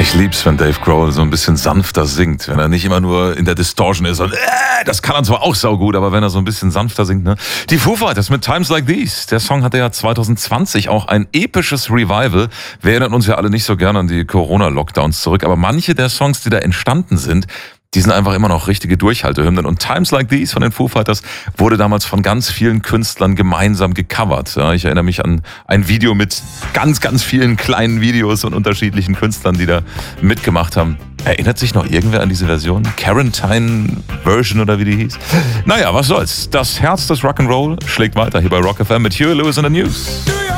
Ich lieb's, wenn Dave Grohl so ein bisschen sanfter singt, wenn er nicht immer nur in der Distortion ist und das kann er zwar auch saugut, aber wenn er so ein bisschen sanfter singt, ne? Die Foo Fighters mit Times Like These. Der Song hatte ja 2020 auch ein episches Revival. Wir erinnern uns ja alle nicht so gerne an die Corona-Lockdowns zurück, aber manche der Songs, die da entstanden sind, die sind einfach immer noch richtige Durchhaltehymnen. Und Times Like These von den Foo Fighters wurde damals von ganz vielen Künstlern gemeinsam gecovert. Ja, ich erinnere mich an ein Video mit ganz, ganz vielen kleinen Videos und unterschiedlichen Künstlern, die da mitgemacht haben. Erinnert sich noch irgendwer an diese Version? Quarantine-Version oder wie die hieß? Naja, was soll's. Das Herz des Rock'n'Roll schlägt weiter hier bei Rock FM mit Huey Lewis in the News.